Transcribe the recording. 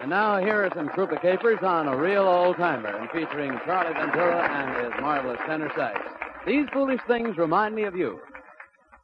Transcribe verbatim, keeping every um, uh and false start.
And now here are some Krupa Capers on a real old-timer and featuring Charlie Ventura and his marvelous tenor sax. These foolish things remind me of you.